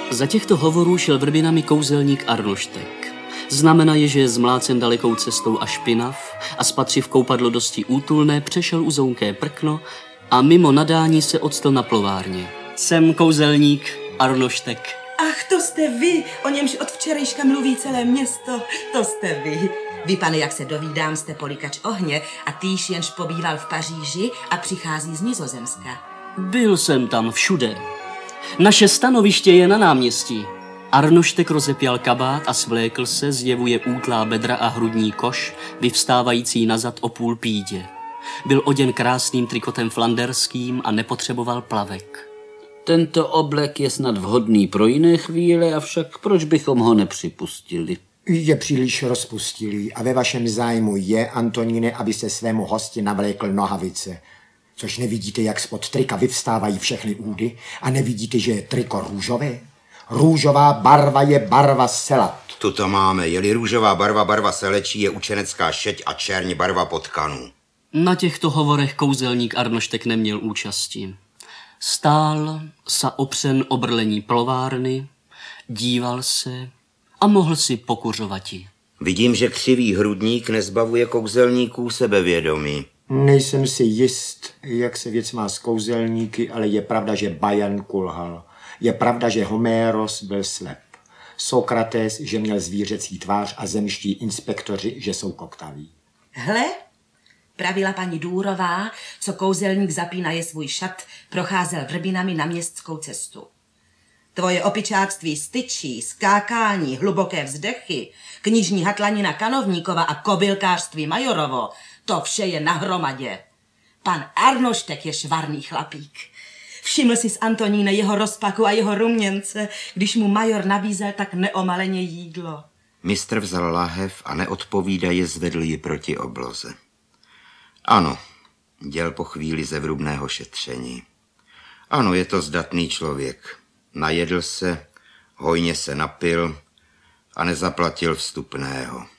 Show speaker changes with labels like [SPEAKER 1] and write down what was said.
[SPEAKER 1] Za těchto hovorů šel vrbinami kouzelník Arnoštek. Znamená, že je zmlácen dalekou cestou a špinav a spatřiv koupadlo dosti útulné, přešel uzounké prkno a mimo nadání se odstl na plovárně. Jsem kouzelník Arnoštek.
[SPEAKER 2] Ach, to jste vy, o němž od včerejška mluví celé město. To jste vy. Vy, pane, jak se dovídám, jste polikač ohně a týž jenž pobýval v Paříži a přichází z Nizozemska.
[SPEAKER 1] Byl jsem tam všude. Naše stanoviště je na náměstí. Arnoštek rozepěl kabát a svlékl se, zjevuje útlá bedra a hrudní koš, vyvstávající nazad o půl pídě. Byl oděn krásným trikotem flanderským a nepotřeboval plavek.
[SPEAKER 3] Tento oblek je snad vhodný pro jiné chvíle, avšak proč bychom ho nepřipustili?
[SPEAKER 4] Je příliš rozpustilý a ve vašem zájmu je, Antoníne, aby se svému hosti navlékl nohavice. Což nevidíte, jak spod trika vyvstávají všechny údy a nevidíte, že je triko růžové? Růžová barva je barva selat.
[SPEAKER 5] Tuto máme, je-li růžová barva barva selečí, je učenecká šeť a čerň barva potkanů.
[SPEAKER 1] Na těchto hovorech kouzelník Arnoštek neměl účasti. Stál sa opřen o brlení plovárny, díval se a mohl si pokuřovati.
[SPEAKER 5] Vidím, že křivý hrudník nezbavuje kouzelníků sebevědomí.
[SPEAKER 4] Nejsem si jist, jak se věc má s kouzelníky, ale je pravda, že Bajan kulhal. Je pravda, že Homéros byl slep. Sokrates, že měl zvířecí tvář a zemští inspektoři, že jsou koktaví.
[SPEAKER 2] Hle, pravila paní Důrová, co kouzelník zapínaje svůj šat, procházel vrbinami na městskou cestu. Tvoje opičáctví styčí, skákání, hluboké vzdechy, knižní hatlanina Kanovníkova a kobylkářství Majorovo, to vše je nahromadě. Pan Arnoštek je švarný chlapík. Všiml si z Antonína jeho rozpaku a jeho ruměnce, když mu major nabízel tak neomaleně jídlo.
[SPEAKER 5] Mistr vzal lahev a neodpovídaje zvedl ji proti obloze. Ano, děl po chvíli zevrubného šetření. Ano, je to zdatný člověk. Najedl se, hojně se napil a nezaplatil vstupného.